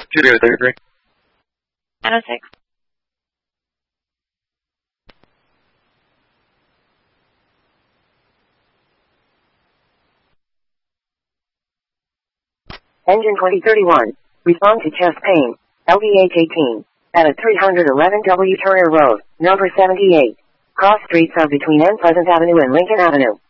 203. 906. Engine 2031. Respond to chest pain. LVH 18. At a 311W Turner Road, number 78. Cross streets are between N Pleasant Avenue and Lincoln Avenue.